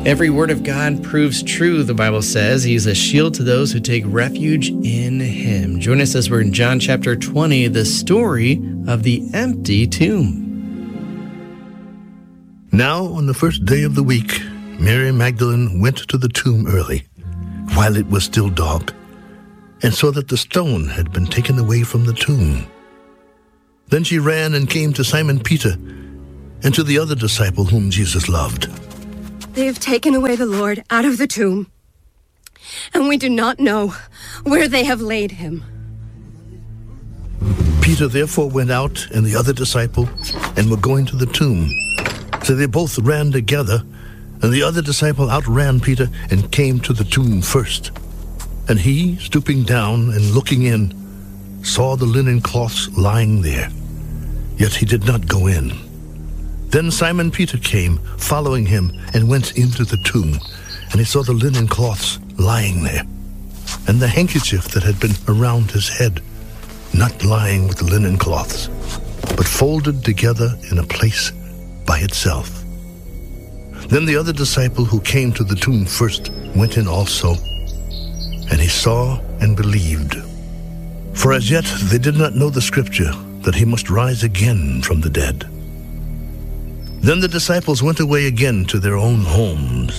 Every word of God proves true, the Bible says. He's a shield to those who take refuge in him. Join us as we're in John chapter 20, the story of the empty tomb. Now, on the first day of the week, Mary Magdalene went to the tomb early, while it was still dark, and saw that the stone had been taken away from the tomb. Then she ran and came to Simon Peter and to the other disciple whom Jesus loved. They have taken away the Lord out of the tomb, and we do not know where they have laid him. Peter therefore went out and the other disciple and were going to the tomb. So they both ran together, and the other disciple outran Peter and came to the tomb first. And he, stooping down and looking in, saw the linen cloths lying there, yet he did not go in. Then Simon Peter came, following him, and went into the tomb, and he saw the linen cloths lying there, and the handkerchief that had been around his head, not lying with the linen cloths, but folded together in a place by itself. Then the other disciple who came to the tomb first went in also, and he saw and believed. For as yet they did not know the scripture, that he must rise again from the dead. Then the disciples went away again to their own homes.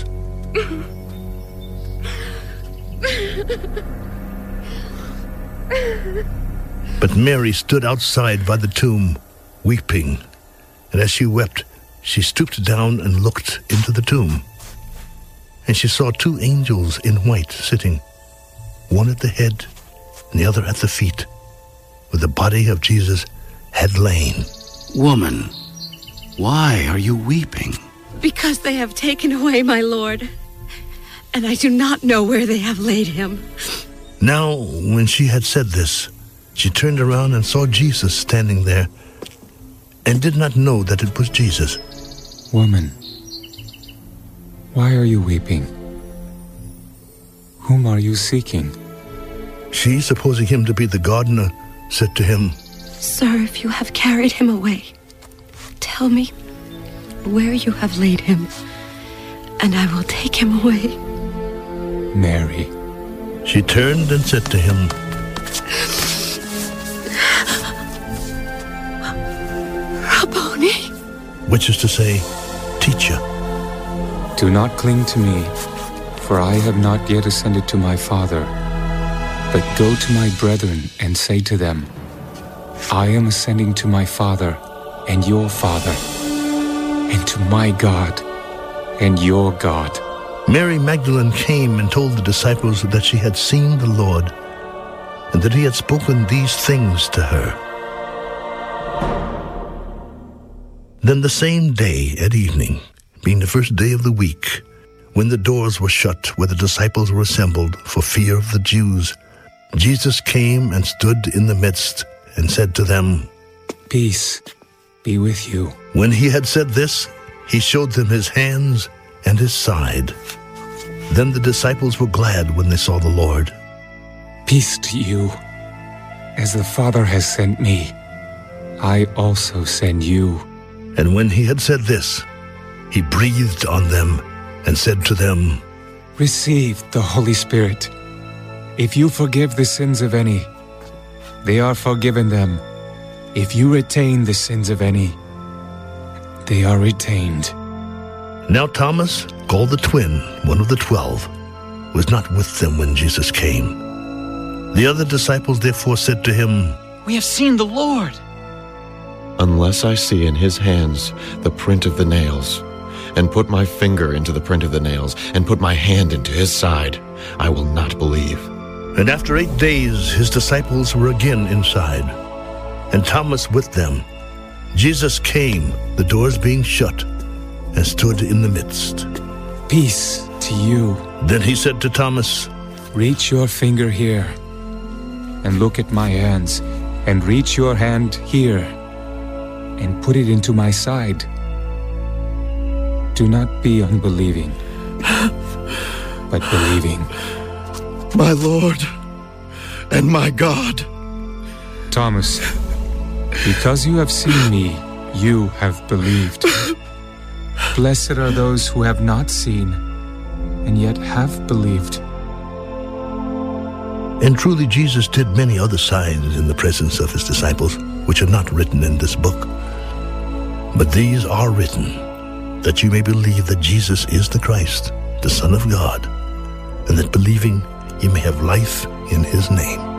But Mary stood outside by the tomb, weeping. And as she wept, she stooped down and looked into the tomb. And she saw two angels in white sitting, one at the head and the other at the feet, where the body of Jesus had lain. Woman, why are you weeping? Because they have taken away my Lord, and I do not know where they have laid him. Now, when she had said this, she turned around and saw Jesus standing there, and did not know that it was Jesus. Woman, why are you weeping? Whom are you seeking? She, supposing him to be the gardener, said to him, Sir, if you have carried him away, tell me where you have laid him, and I will take him away. Mary. She turned and said to him, Rabboni, which is to say, Teacher. Do not cling to me, for I have not yet ascended to my Father. But go to my brethren and say to them, I am ascending to my Father and your Father, and to my God and your God. Mary Magdalene came and told the disciples that she had seen the Lord, and that he had spoken these things to her. Then the same day at evening, being the first day of the week, when the doors were shut where the disciples were assembled for fear of the Jews, Jesus came and stood in the midst and said to them, Peace be with you. When he had said this, he showed them his hands and his side. Then the disciples were glad when they saw the Lord. Peace to you. As the Father has sent me, I also send you. And when he had said this, he breathed on them and said to them, Receive the Holy Spirit. If you forgive the sins of any, they are forgiven them. If you retain the sins of any, they are retained. Now Thomas, called the twin, one of the 12, was not with them when Jesus came. The other disciples therefore said to him, We have seen the Lord. Unless I see in his hands the print of the nails, and put my finger into the print of the nails, and put my hand into his side, I will not believe. And after 8 days his disciples were again inside, and Thomas with them. Jesus came, the doors being shut, and stood in the midst. Peace to you. Then he said to Thomas, Reach your finger here, and look at my hands, and reach your hand here, and put it into my side. Do not be unbelieving, but believing. My Lord and my God. Thomas, because you have seen me, you have believed. Blessed are those who have not seen and yet have believed. And truly Jesus did many other signs in the presence of his disciples, which are not written in this book. But these are written, that you may believe that Jesus is the Christ, the Son of God, and that believing you may have life in his name.